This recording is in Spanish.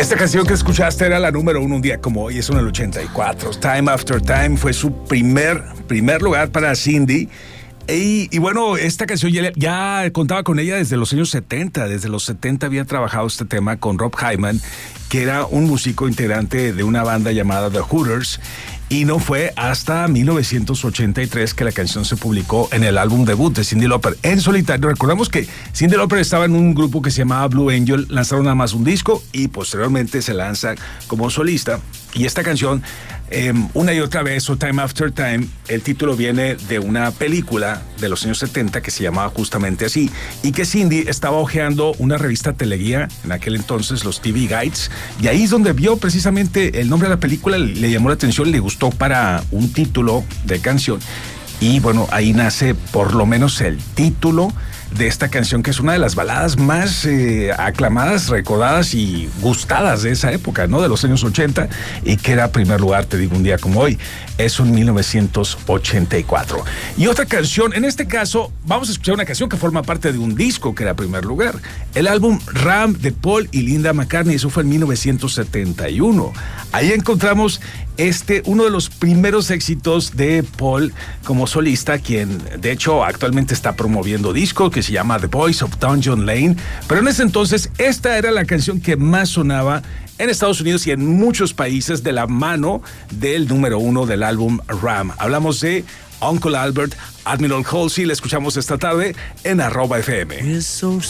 Esta canción que escuchaste era la número 1 un día como hoy, es en el 84. Time After Time fue su primer lugar para Cindy. Y bueno, esta canción ya contaba con ella desde los años 70. Desde los 70 había trabajado este tema con Rob Hyman, que era un músico integrante de una banda llamada The Hooters. Y no fue hasta 1983 que la canción se publicó en el álbum debut de Cyndi Lauper en solitario. Recordamos que Cyndi Lauper estaba en un grupo que se llamaba Blue Angel, lanzaron nada más un disco y posteriormente se lanza como solista. Y esta canción, una y otra vez, o Time After Time, el título viene de una película de los años 70 que se llamaba justamente así, y que Cyndi estaba hojeando una revista teleguía, en aquel entonces los TV Guides, y ahí es donde vio precisamente el nombre de la película, le llamó la atención, le gustó para un título de canción, y bueno, ahí nace por lo menos el título de esta canción, que es una de las baladas más aclamadas, recordadas y gustadas de esa época, ¿no? De los años 80, y que era primer lugar, te digo, un día como hoy. Es un 1984. Y otra canción, en este caso, vamos a escuchar una canción que forma parte de un disco que era primer lugar. El álbum Ram de Paul y Linda McCartney, eso fue en 1971. Ahí encontramos uno de los primeros éxitos de Paul como solista, quien de hecho actualmente está promoviendo disco que se llama The Boys of Dungeon Lane, pero en ese entonces esta era la canción que más sonaba en Estados Unidos y en muchos países de la mano del número 1 del álbum Ram. Hablamos de Uncle Albert, Admiral Halsey, la escuchamos esta tarde en @FM.